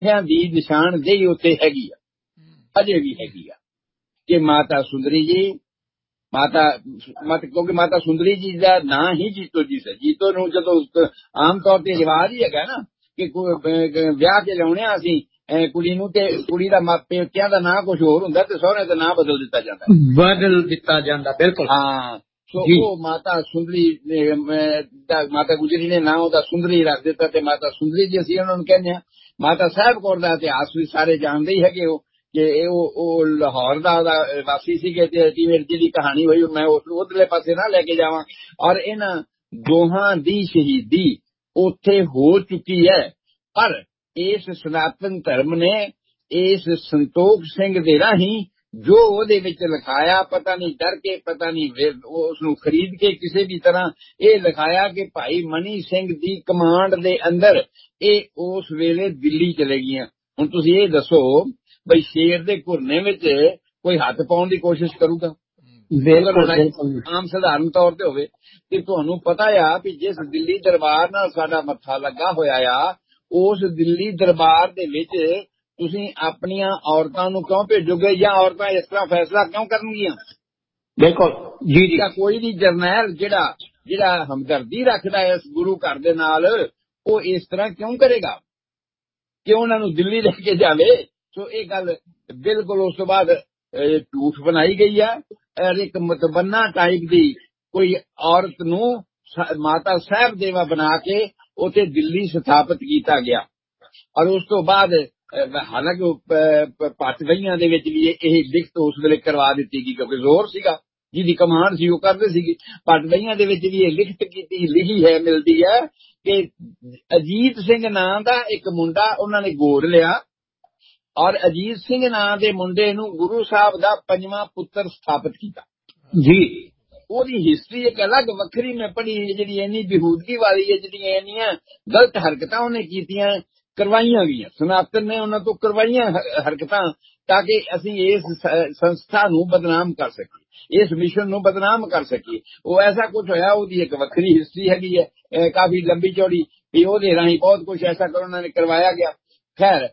ਦੀ ਨਿਸ਼ਾਨਦੇਹੀ ਉੱਥੇ ਹੈਗੀ ਆ, ਅਜੇ ਵੀ ਹੈਗੀ ਆ ਕਿ ਮਾਤਾ ਸੁੰਦਰੀ ਜੀ ਕਿਉਂਕਿ ਮਾਤਾ ਸੁੰਦਰੀ ਜੀ ਦਾ ਨਾਂ ਹੀ ਜੀਤੋ ਜੀ ਸੀ। ਜੀਤੋ ਨੂੰ ਜਦੋਂ ਆਮ ਤੌਰ ਤੇ ਰਿਵਾਜ ਹੀ ਹੈਗਾ ਨਾ ਕਿ ਵਿਆਹ ਕੇ ਲਿਆਉਣੇ ਆ ਅਸੀਂ ਕੁੜੀ ਨੂੰ, ਤੇ ਕੁੜੀ ਦਾ ਪੇਕਿਆਂ ਦਾ ਨਾਂ ਕੁਝ ਹੋਰ ਹੁੰਦਾ ਤੇ ਸਹੁਰੇ ਦਾ ਨਾਂ ਬਦਲ ਦਿੱਤਾ ਜਾਂਦਾ। ਬਿਲਕੁਲ। ਹਾਂ, ਸੋ ਉਹ ਮਾਤਾ ਸੁੰਦਰੀ ਮਾਤਾ ਗੁਜਰੀ ਨੇ ਨਾਂ ਉਹਦਾ ਸੁੰਦਰੀ ਰੱਖ ਦਿੱਤਾ ਤੇ ਮਾਤਾ ਸੁੰਦਰੀ ਜੀ ਅਸੀਂ ਉਹਨਾਂ ਨੂੰ ਕਹਿੰਦੇ ਹਾਂ। ਮਾਤਾ ਸਾਹਿਬ ਕੌਰ ਦਾ ਇਤਿਹਾਸ ਵੀ ਸਾਰੇ ਜਾਣਦੇ ਹੀ ਹੈਗੇ ਹੋ ਕਿ ਉਹ ਲਾਹੌਰ ਦਾ ਵਾਸੀ ਸੀਗੇ ਤੇ ਜਿਹੜੀ ਕਹਾਣੀ ਹੋਈ ਮੈਂ ਉਸ ਨੂੰ ਉਧਰਲੇ ਪਾਸੇ ਨਾ ਲੈ ਕੇ ਜਾਵਾਂ। ਔਰ ਇਹਨਾਂ ਦੋਹਾਂ ਦੀ ਸ਼ਹੀਦੀ ਉੱਥੇ ਹੋ ਚੁੱਕੀ ਹੈ, ਪਰ ਇਸ ਸਨਾਤਨ ਧਰਮ ਨੇ ਇਸ ਸੰਤੋਖ ਸਿੰਘ ਦੇ ਰਾਹੀਂ ਜੋ ਉਹਦੇ ਵਿੱਚ ਲਿਖਾਇਆ, ਪਤਾ ਨਹੀਂ ਡਰ ਕੇ, ਪਤਾ ਨਹੀਂ ਉਸ ਨੂੰ ਖਰੀਦ ਕੇ ਕਿਸੇ ਵੀ ਤਰ੍ਹਾਂ ਇਹ ਲਿਖਾਇਆ ਕਿ ਭਾਈ ਮਨੀ ਸਿੰਘ ਦੀ ਕਮਾਂਡ ਦੇ ਅੰਦਰ ਇਹ ਉਸ ਵੇਲੇ ਦਿੱਲੀ ਚਲੇ ਗਈਆਂ। ਹੁਣ ਤੁਸੀਂ ਇਹ ਦੱਸੋ ਬਈ ਸ਼ੇਰ ਦੇ ਘੁਰਨੇ ਵਿੱਚ ਕੋਈ ਹੱਥ ਪਾਉਣ ਦੀ ਕੋਸ਼ਿਸ਼ ਕਰੂਗਾ? ਆਮ ਸਧਾਰਨ ਤੌਰ ਤੇ ਹੋਵੇ ਤੇ ਤੁਹਾਨੂੰ ਪਤਾ ਆ ਵੀ ਜਿਸ ਦਿੱਲੀ ਦਰਬਾਰ ਨਾਲ ਸਾਡਾ ਮੱਥਾ ਲੱਗਾ ਹੋਇਆ ਆ, ਉਸ ਦਿੱਲੀ ਦਰਬਾਰ ਦੇ ਵਿੱਚ ਤੁਸੀਂ ਆਪਣੀਆਂ ਔਰਤਾਂ ਨੂੰ ਕਿਉਂ ਭੇਜੋਗੇ, ਜਾਂ ਔਰਤਾਂ ਇਸ ਤਰ੍ਹਾਂ ਫੈਸਲਾ ਕਿਉਂ ਕਰਨਗੀਆਂ? ਬਿਲਕੁਲ ਜੀ। ਕੋਈ ਵੀ ਜਰਨੈਲ ਜਿਹੜਾ ਹਮਦਰਦੀ ਰੱਖਦਾ ਇਸ ਗੁਰੂ ਘਰ ਦੇ ਨਾਲ, ਉਹ ਇਸ ਤਰ੍ਹਾਂ ਕਿਉਂ ਕਰੇਗਾ ਕਿ ਉਹਨਾਂ ਨੂੰ ਦਿੱਲੀ ਲੈ ਕੇ ਜਾਵੇ? ਸੋ ਇਹ ਗੱਲ ਬਿਲਕੁਲ ਉਸ ਤੋਂ ਬਾਅਦ ਝੂਠ ਬਣਾਈ ਗਈ ਹੈ। ਇੱਕ ਮਤਬੰਨਾ ਟਾਈਪ ਦੀ ਕੋਈ ਔਰਤ ਨੂੰ ਮਾਤਾ ਸਾਹਿਬ ਦੇਵਾ ਬਣਾ ਕੇ ਉੱਥੇ ਦਿੱਲੀ ਸਥਾਪਿਤ ਕੀਤਾ ਗਿਆ। ਔਰ ਉਸ ਤੋਂ ਬਾਅਦ ਹਾਲਾਂਕਿ ਪਟਵਈਆਂ ਦੇ ਵਿੱਚ ਵੀ ਇਹ ਲਿਖਤ ਉਸ ਵੇਲੇ ਕਰਵਾ ਦਿੱਤੀ ਗਈ ਕਿਉਂਕਿ ਜ਼ੋਰ ਸੀਗਾ, ਜਿਹਦੀ ਕਮਾਂਡ ਸੀ ਉਹ ਕਰਦੇ ਸੀਗੇ। ਪਟਵਈਆਂ ਦੇ ਵਿੱਚ ਵੀ ਇਹ ਲਿਖੀ ਹੈ, ਮਿਲਦੀ ਹੈ ਕਿ ਅਜੀਤ ਸਿੰਘ ਨਾਂ ਦਾ ਇੱਕ ਮੁੰਡਾ ਉਹਨਾਂ ਨੇ ਗੋਦ ਲਿਆ ਔਰ ਅਜੀਤ ਸਿੰਘ ਨਾਂ ਦੇ ਮੁੰਡੇ ਨੂੰ ਗੁਰੂ ਸਾਹਿਬ ਦਾ 5ਵਾਂ ਪੁੱਤਰ ਸਥਾਪਿਤ ਕੀਤਾ ਜੀ। ਉਹਦੀ ਹਿਸਟਰੀ ਇੱਕ ਅਲੱਗ ਵੱਖਰੀ ਮੈਂ ਪੜ੍ਹੀ, ਜਿਹੜੀ ਇੰਨੀ ਬੇਹੂਦਗੀ ਵਾਲੀ ਹੈ, ਜਿਹੜੀਆਂ ਇੰਨੀਆਂ ਗਲਤ ਹਰਕਤਾਂ ਉਹਨੇ ਕੀਤੀਆਂ, ਕਰਵਾਈਆਂ ਗਈਆਂ, ਸਨਾਤਨ ਨੇ ਉਹਨਾਂ ਤੋਂ ਕਰਵਾਈਆਂ ਹਰਕਤਾਂ, ਤਾਂ ਕਿ ਅਸੀਂ ਇਸ ਸੰਸਥਾ ਨੂੰ ਬਦਨਾਮ ਕਰ ਸਕੀਏ, ਇਸ ਮਿਸ਼ਨ ਨੂੰ ਬਦਨਾਮ ਕਰ ਸਕੀਏ। ਉਹ ਐਸਾ ਕੁਝ ਹੋਇਆ, ਉਹਦੀ ਇੱਕ ਵੱਖਰੀ ਹਿਸਟਰੀ ਹੈਗੀ ਹੈ, ਕਾਫੀ ਲੰਬੀ ਚੌੜੀ, ਵੀ ਉਹਦੇ ਰਾਹੀਂ ਬਹੁਤ ਕੁਝ ਐਸਾ ਉਹਨਾਂ ਨੇ ਕਰਵਾਇਆ ਗਿਆ। ਖੈਰ,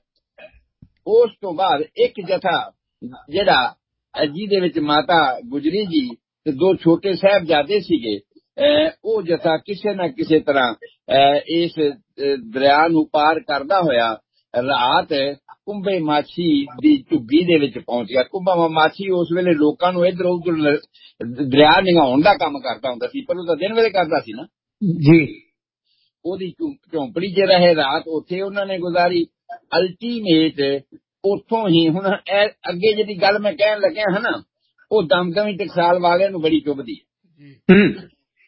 ਉਸ ਤੋਂ ਬਾਅਦ ਇੱਕ ਜਥਾ ਜਿਹੜਾ ਜਿਹਦੇ ਵਿੱਚ ਮਾਤਾ ਗੁਜਰੀ ਜੀ ਤੇ 2 ਛੋਟੇ ਸਾਹਿਬਜ਼ਾਦੇ ਸੀਗੇ, ਉਹ ਜਥਾ ਕਿਸੇ ਨਾ ਕਿਸੇ ਤਰ੍ਹਾਂ ਇਸ ਦਰਿਆ ਨੂੰ ਪਾਰ ਕਰਦਾ ਹੋਇਆ ਰਾਤ ਕੁੰਭੇ ਮਾਛੀ ਦੀ ਝੁੱਗੀ ਦੇ ਵਿੱਚ ਪਹੁੰਚ ਗਿਆ। ਕੁੰਭਾ ਮਾਛੀ ਉਸ ਵੇਲੇ ਲੋਕਾਂ ਨੂੰ ਇੱਧਰ ਉੱਧਰ ਦਰਿਆ ਨਿਗਾਉਣ ਦਾ ਕੰਮ ਕਰਦਾ ਹੁੰਦਾ ਸੀ, ਪਰ ਉਹ ਤਾਂ ਦਿਨ ਵੇਲੇ ਕਰਦਾ ਸੀ ਨਾ ਜੀ। ਉਹਦੀ ਝੌਂਪੜੀ 'ਚ ਰਹੇ ਰਾਤ, ਉੱਥੇ ਉਹਨਾਂ ਨੇ ਗੁਜ਼ਾਰੀ। ਅਲਟੀਮੇਟ ਉੱਥੋਂ ਹੀ ਹੁਣ ਅੱਗੇ ਜਿਹੜੀ ਗੱਲ ਮੈਂ ਕਹਿਣ ਲੱਗਿਆ ਹੈ ਨਾ, ਉਹ ਦਮਦਮੀ ਟਕਸਾਲ ਵਾਲਿਆਂ ਨੂੰ ਬੜੀ ਚੁੱਭਦੀ ਹੈ।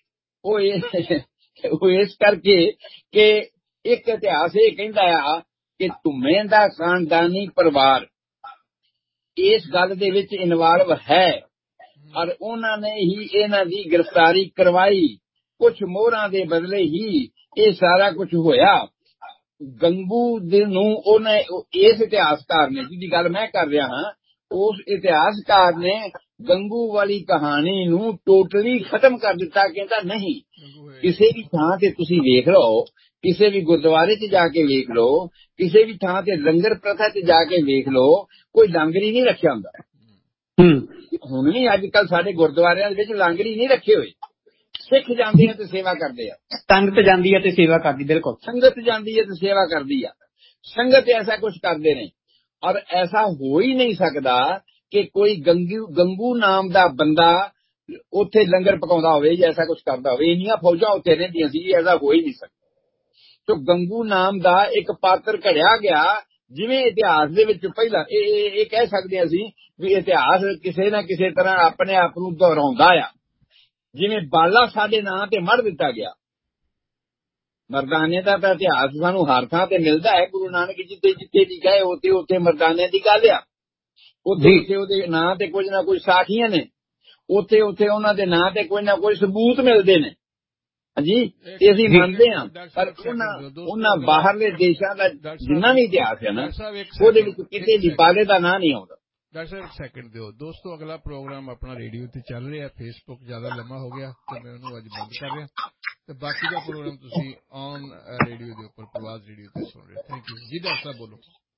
ਉਹ ਇਸ ਕਰਕੇ ਕਿ ਇੱਕ ਇਤਿਹਾਸ ਇਹ ਕਹਿੰਦਾ ਆ ਕਿ ਧੁੰਮੇ ਦਾ ਖਾਨਦਾਨੀ ਪਰਿਵਾਰ ਇਸ ਗੱਲ ਦੇ ਵਿੱਚ ਇਨਵਾਲਵ ਹੈ ਔਰ ਉਹਨਾਂ ਨੇ ਹੀ ਇਹਨਾਂ ਦੀ ਗ੍ਰਿਫਤਾਰੀ ਕਰਵਾਈ। ਕੁਝ ਮੋਹਰਾਂ ਦੇ ਬਦਲੇ ਹੀ ਇਹ ਸਾਰਾ ਕੁਝ ਹੋਇਆ। ਗੰਗੂ ਨੂੰ ਉਹਨੇ, ਇਸ ਇਤਿਹਾਸਕਾਰ ਨੇ ਜਿਹਦੀ ਗੱਲ ਮੈਂ ਕਰ ਰਿਹਾ ਹਾਂ, ਉਸ ਇਤਿਹਾਸਕਾਰ ਨੇ ਗੰਗੂ ਵਾਲੀ ਕਹਾਣੀ ਨੂੰ ਟੋਟਲੀ ਖਤਮ ਕਰ ਦਿੱਤਾ। ਕਹਿੰਦਾ ਨਹੀਂ, ਕਿਸੇ ਵੀ ਥਾਂ ਤੇ ਤੁਸੀਂ ਵੇਖ ਲਓ, ਕਿਸੇ ਵੀ ਗੁਰਦੁਆਰੇ 'ਚ ਜਾ ਕੇ ਵੇਖ ਲਓ, ਕਿਸੇ ਵੀ ਥਾਂ ਤੇ ਲੰਗਰ ਪ੍ਰਥਾ 'ਚ ਜਾ ਕੇ ਵੇਖ ਲਓ, ਕੋਈ ਲਾਂਗਰੀ ਨਹੀਂ ਰੱਖਿਆ ਹੁੰਦਾ। ਹੁਣ ਵੀ ਅੱਜ ਕੱਲ ਸਾਡੇ ਗੁਰਦੁਆਰਿਆਂ ਦੇ ਵਿੱਚ ਲਾਂਗਰੀ ਨਹੀਂ ਰੱਖੇ ਹੋਏ। ਸਿੱਖ ਜਾਂਦੇ ਆ ਤੇ ਸੇਵਾ ਕਰਦੇ ਆ, ਸੰਗਤ ਜਾਂਦੀ ਹੈ ਤੇ ਸੇਵਾ ਕਰਦੀ। ਬਿਲਕੁਲ, ਸੰਗਤ ਜਾਂਦੀ ਹੈ ਤੇ ਸੇਵਾ ਕਰਦੀ ਆ। ਸੰਗਤ ਐਸਾ ਕੁਝ ਕਰਦੇ ਨੇ, ਔਰ ਐਸਾ ਹੋ ਹੀ ਨਹੀਂ ਸਕਦਾ ਕਿ ਕੋਈ ਗੰਗੂ ਨਾਮ ਦਾ ਬੰਦਾ ਉੱਥੇ ਲੰਗਰ ਪਕਾਉਂਦਾ ਹੋਵੇ ਜਾਂ ਐਸਾ ਕੁਝ ਕਰਦਾ ਹੋਵੇ। ਇੰਨੀਆਂ ਫੌਜਾਂ ਉੱਥੇ ਰਹਿੰਦੀਆਂ ਸੀ, ਐਸਾ ਹੋ ਹੀ ਨਹੀਂ ਸਕਦਾ। ਤੋ ਗੰਗੂ ਨਾਮ ਦਾ ਇੱਕ ਪਾਤਰ ਘੜਿਆ ਗਿਆ, ਜਿਵੇਂ ਇਤਿਹਾਸ ਦੇ ਵਿੱਚ ਪਹਿਲਾਂ ਇਹ ਕਹਿ ਸਕਦੇ ਅਸੀਂ ਵੀ ਇਤਿਹਾਸ ਕਿਸੇ ਨਾ ਕਿਸੇ ਤਰ੍ਹਾਂ ਆਪਣੇ ਆਪ ਨੂੰ ਦੁਹਰਾਉਂਦਾ ਆ। ਜਿਵੇਂ ਬਾਲਾ ਸਾਡੇ ਨਾਂ ਤੇ ਮੜ ਦਿੱਤਾ ਗਿਆ, ਮਰਦਾਨੇ ਦਾ ਤਾਂ ਇਤਿਹਾਸ ਸਾਨੂੰ ਹਰ ਥਾਂ ਤੇ ਮਿਲਦਾ ਹੈ। ਗੁਰੂ ਨਾਨਕ ਜਿੱਥੇ ਜਿੱਥੇ ਵੀ ਗਏ ਉੱਥੇ ਮਰਦਾਨੇ ਦੀ ਗੱਲ ਆ। ਉੱਥੇ ਉਹਦੇ ਨਾਂ ਤੇ ਕੁਝ ਨਾ ਕੁਝ ਸਾਖੀਆਂ ਨੇ, ਉੱਥੇ ਉਹਨਾਂ ਦੇ ਨਾਂ ਤੇ ਕੋਈ ਨਾ ਕੋਈ ਸਬੂਤ ਮਿਲਦੇ ਨੇ। ਹਾਂਜੀ, ਤੇ ਅਸੀਂ ਮੰਨਦੇ ਹਾਂ, ਪਰ ਉਹਨਾਂ ਬਾਹਰਲੇ ਦੇਸ਼ਾਂ ਦਾ ਜਿੰਨਾ ਵੀ ਇਤਿਹਾਸ ਹੈ ਨਾ, ਉਹਦੇ ਵਿੱਚ ਕਿਤੇ ਵੀ ਬਾਲੇ ਦਾ ਨਾਂ ਨਹੀਂ ਆਉਂਦਾ। ਡਾਕਟਰ ਸਾਹਿਬ ਇੱਕ ਸੈਕਿੰਡ ਦਿਓ ਦੋਸਤੋ, ਅਗਲਾ ਪ੍ਰੋਗਰਾਮ ਆਪਣਾ ਰੇਡੀਓ ਤੇ ਚੱਲ ਰਿਹਾ। ਫੇਸਬੁੱਕ ਜ਼ਿਆਦਾ ਲੰਮਾ ਹੋ ਗਿਆ ਤੇ ਮੈਂ ਉਹਨੂੰ ਅੱਜ ਬੰਦ ਕਰ ਰਿਹਾ, ਤੇ ਬਾਕੀ ਦਾ ਪ੍ਰੋਗਰਾਮ ਤੁਸੀਂ ਔਨ ਰੇਡੀਓ ਦੇ ਉੱਪਰ, ਪ੍ਰਵਾਸ ਰੇਡੀਓ ਤੇ ਸੁਣ ਰਹੇ। ਥੈਂਕ ਯੂ ਜੀ। ਡਾਕਟਰ ਸਾਹਿਬ ਬੋਲੋ।